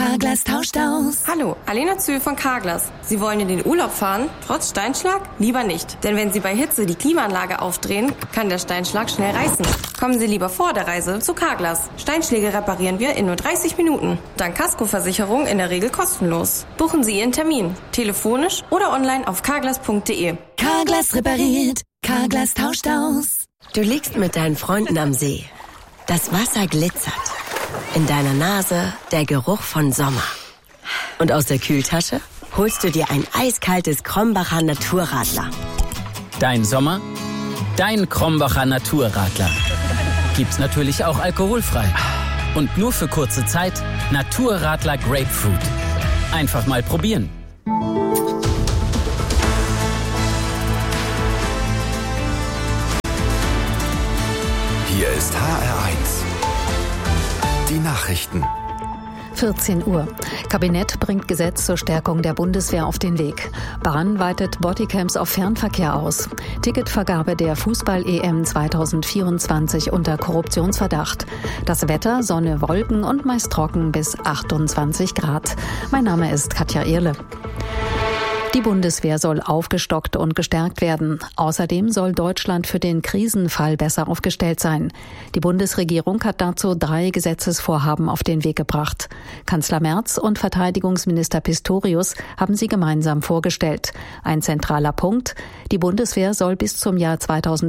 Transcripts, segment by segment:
Carglass tauscht aus. Hallo, Alena Zühl von Carglass. Sie wollen in den Urlaub fahren, trotz Steinschlag? Lieber nicht. Denn wenn Sie bei Hitze die Klimaanlage aufdrehen, kann der Steinschlag schnell reißen. Kommen Sie lieber vor der Reise zu Carglass. Steinschläge reparieren wir in nur 30 Minuten. Dank Kaskoversicherung in der Regel kostenlos. Buchen Sie Ihren Termin. Telefonisch oder online auf carglass.de. Carglass repariert. Carglass tauscht aus. Du liegst mit deinen Freunden am See. Das Wasser glitzert. In deiner Nase der Geruch von Sommer. Und aus der Kühltasche holst du dir ein eiskaltes Krombacher Naturradler. Dein Sommer, dein Krombacher Naturradler. Gibt's natürlich auch alkoholfrei. Und nur für kurze Zeit Naturradler Grapefruit. Einfach mal probieren. Hier ist HR1. Die Nachrichten. 14 Uhr. Kabinett bringt Gesetz zur Stärkung der Bundeswehr auf den Weg. Bahn weitet Bodycams auf Fernverkehr aus. Ticketvergabe der Fußball-EM 2024 unter Korruptionsverdacht. Das Wetter, Sonne, Wolken und meist trocken bis 28 Grad. Mein Name ist Katja Ehrle. Die Bundeswehr soll aufgestockt und gestärkt werden. Außerdem soll Deutschland für den Krisenfall besser aufgestellt sein. Die Bundesregierung hat dazu 3 Gesetzesvorhaben auf den Weg gebracht. Kanzler Merz und Verteidigungsminister Pistorius haben sie gemeinsam vorgestellt. Ein zentraler Punkt: Die Bundeswehr soll bis zum Jahr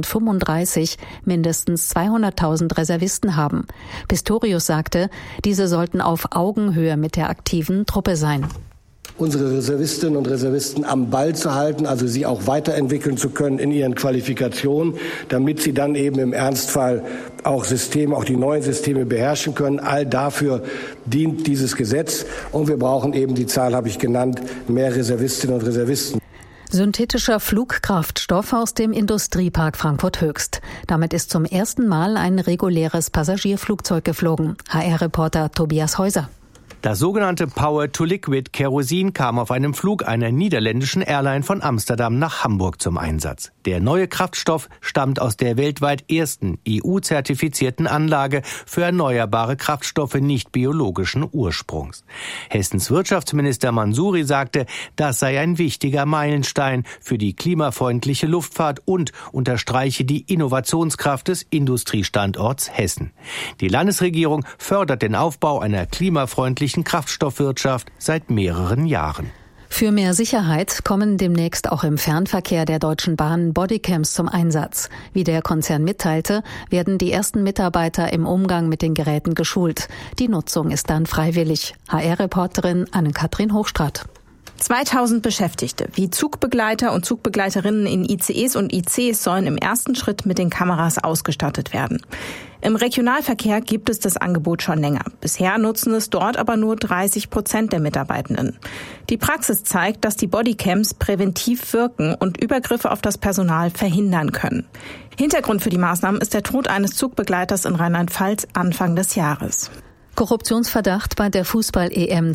2035 mindestens 200.000 Reservisten haben. Pistorius sagte, diese sollten auf Augenhöhe mit der aktiven Truppe sein. Unsere Reservistinnen und Reservisten am Ball zu halten, also sie auch weiterentwickeln zu können in ihren Qualifikationen, damit sie dann eben im Ernstfall auch die neuen Systeme beherrschen können. All dafür dient dieses Gesetz. Und wir brauchen eben, die Zahl habe ich genannt, mehr Reservistinnen und Reservisten. Synthetischer Flugkraftstoff aus dem Industriepark Frankfurt Höchst. Damit ist zum ersten Mal ein reguläres Passagierflugzeug geflogen. HR-Reporter Tobias Häuser. Das sogenannte Power-to-Liquid-Kerosin kam auf einem Flug einer niederländischen Airline von Amsterdam nach Hamburg zum Einsatz. Der neue Kraftstoff stammt aus der weltweit ersten EU-zertifizierten Anlage für erneuerbare Kraftstoffe nicht biologischen Ursprungs. Hessens Wirtschaftsminister Mansouri sagte, das sei ein wichtiger Meilenstein für die klimafreundliche Luftfahrt und unterstreiche die Innovationskraft des Industriestandorts Hessen. Die Landesregierung fördert den Aufbau einer klimafreundlichen Kraftstoffwirtschaft seit mehreren Jahren. Für mehr Sicherheit kommen demnächst auch im Fernverkehr der Deutschen Bahn Bodycams zum Einsatz. Wie der Konzern mitteilte, werden die ersten Mitarbeiter im Umgang mit den Geräten geschult. Die Nutzung ist dann freiwillig. HR-Reporterin Anne-Kathrin Hochstraat. 2000 Beschäftigte wie Zugbegleiter und Zugbegleiterinnen in ICEs und ICs sollen im ersten Schritt mit den Kameras ausgestattet werden. Im Regionalverkehr gibt es das Angebot schon länger. Bisher nutzen es dort aber nur 30% der Mitarbeitenden. Die Praxis zeigt, dass die Bodycams präventiv wirken und Übergriffe auf das Personal verhindern können. Hintergrund für die Maßnahmen ist der Tod eines Zugbegleiters in Rheinland-Pfalz Anfang des Jahres. Korruptionsverdacht bei der Fußball-EM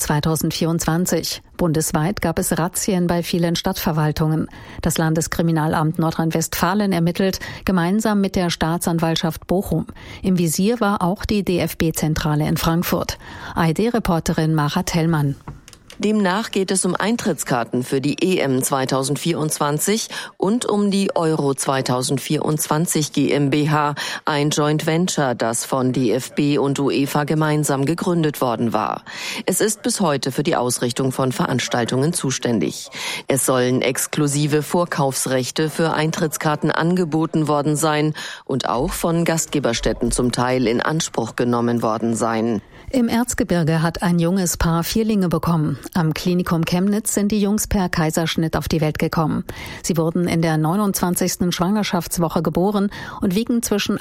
2024. Bundesweit gab es Razzien bei vielen Stadtverwaltungen. Das Landeskriminalamt Nordrhein-Westfalen ermittelt gemeinsam mit der Staatsanwaltschaft Bochum. Im Visier war auch die DFB-Zentrale in Frankfurt. ARD-Reporterin Mara Tellmann. Demnach geht es um Eintrittskarten für die EM 2024 und um die Euro 2024 GmbH, ein Joint Venture, das von DFB und UEFA gemeinsam gegründet worden war. Es ist bis heute für die Ausrichtung von Veranstaltungen zuständig. Es sollen exklusive Vorkaufsrechte für Eintrittskarten angeboten worden sein und auch von Gastgeberstätten zum Teil in Anspruch genommen worden sein. Im Erzgebirge hat ein junges Paar Vierlinge bekommen. Am Klinikum Chemnitz sind die Jungs per Kaiserschnitt auf die Welt gekommen. Sie wurden in der 29. Schwangerschaftswoche geboren und wiegen zwischen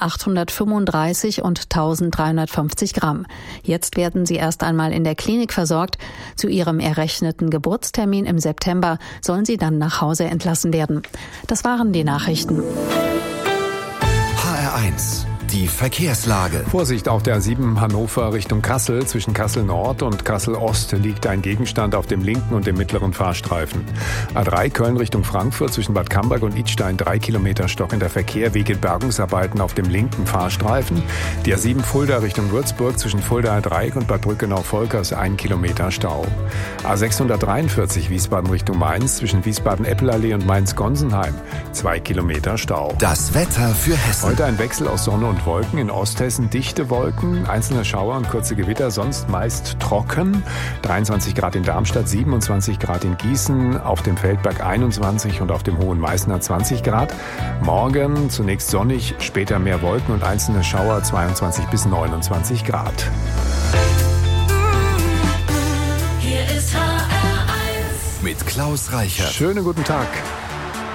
835 und 1350 Gramm. Jetzt werden sie erst einmal in der Klinik versorgt. Zu ihrem errechneten Geburtstermin im September sollen sie dann nach Hause entlassen werden. Das waren die Nachrichten. HR1, Die Verkehrslage. Vorsicht auf der A7 Hannover Richtung Kassel. Zwischen Kassel Nord und Kassel Ost liegt ein Gegenstand auf dem linken und dem mittleren Fahrstreifen. A3 Köln Richtung Frankfurt zwischen Bad Camberg und Idstein 3 Kilometer stockender Verkehr wegen Bergungsarbeiten auf dem linken Fahrstreifen. Die A7 Fulda Richtung Würzburg zwischen Fuldaer Dreieck und Bad Brückenau-Volkers 1 Kilometer Stau. A643 Wiesbaden Richtung Mainz zwischen Wiesbaden-Eppelallee und Mainz-Gonsenheim 2 Kilometer Stau. Das Wetter für Hessen. Heute ein Wechsel aus Sonne und Wolken. In Osthessen dichte Wolken, einzelne Schauer und kurze Gewitter, sonst meist trocken. 23 Grad in Darmstadt, 27 Grad in Gießen, auf dem Feldberg 21 und auf dem Hohen Meißner 20 Grad. Morgen zunächst sonnig, später mehr Wolken und einzelne Schauer, 22 bis 29 Grad. Hier ist HR1 mit Klaus Reichert. Schönen guten Tag.